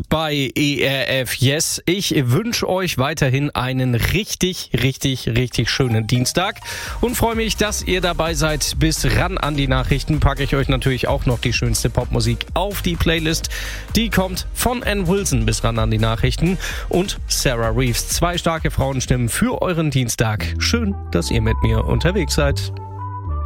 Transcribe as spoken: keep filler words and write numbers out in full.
bei E R F Yes. Ich wünsche euch weiterhin einen richtig, richtig, richtig schönen Dienstag und freue mich, dass ihr dabei seid. Bis ran an die Nachrichten packe ich euch natürlich auch noch die schönste Popmusik auf die Playlist. Die kommt von Ann Wilson bis ran an die Nachrichten und Sarah Reeves. Zwei starke Frauenstimmen für euren Dienstag. Schön, dass ihr mit mir unterwegs seid.